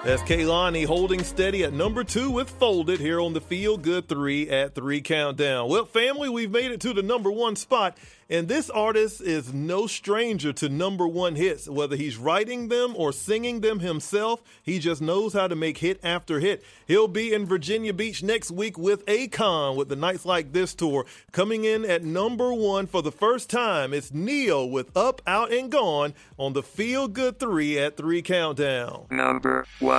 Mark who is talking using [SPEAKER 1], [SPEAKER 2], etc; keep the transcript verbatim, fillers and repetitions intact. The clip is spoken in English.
[SPEAKER 1] That's Kehlani holding steady at number two with Folded here on the Feel Good three at three Countdown. Well, family, we've made it to the number one spot, and this artist is no stranger to number one hits. Whether he's writing them or singing them himself, he just knows how to make hit after hit. He'll be in Virginia Beach next week with Akon with the Nights Like This tour. Coming in at number one for the first time, it's Neo with Up, Out, and Gone on the Feel Good three at three Countdown.
[SPEAKER 2] Number one.